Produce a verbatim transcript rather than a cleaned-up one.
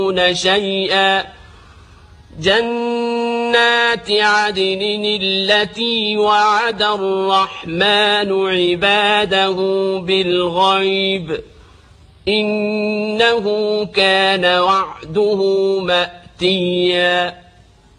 شيئا جنات عدن التي وعد الرحمن عباده بالغيب إنه كان وعده مأتيا